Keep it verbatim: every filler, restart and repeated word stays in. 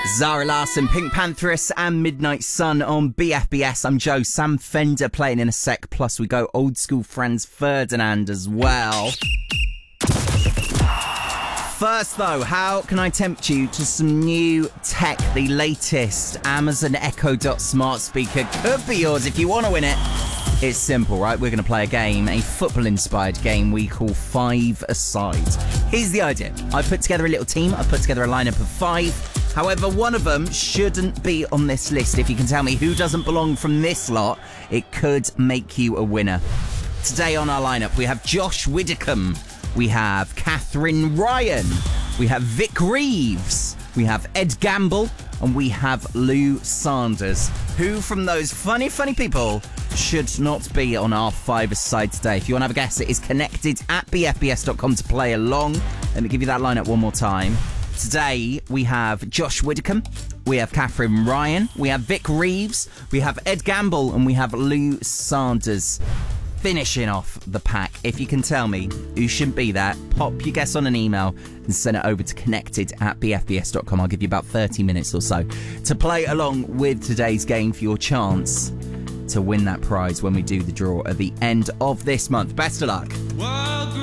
Zara Larsson, Pink Pantheress and Midnight Sun on B F B S. I'm Joe. Sam Fender playing in a sec. Plus we go old school Franz Ferdinand as well. First though, how can I tempt you to some new tech? The latest Amazon Echo Dot smart speaker could be yours if you want to win it. It's simple, right? We're going to play a game, a football-inspired game we call Five-A-Side. Here's the idea. I put together a little team. I put together a lineup of five. However, one of them shouldn't be on this list. If you can tell me who doesn't belong from this lot, it could make you a winner. Today on our lineup, we have Josh Widdicombe. We have Catherine Ryan. We have Vic Reeves. We have Ed Gamble. And we have Lou Sanders. Who from those funny, funny people should not be on our five-a-side today? If you want to have a guess, it is connected at b f b s dot com to play along. Let me give you that lineup one more time. Today, we have Josh Widdicombe, we have Catherine Ryan, we have Vic Reeves, we have Ed Gamble, and we have Lou Sanders. Finishing off the pack, if you can tell me who shouldn't be there, pop your guess on an email and send it over to connected at b f b s dot com. I'll give you about thirty minutes or so to play along with today's game for your chance to win that prize when we do the draw at the end of this month. Best of luck. What?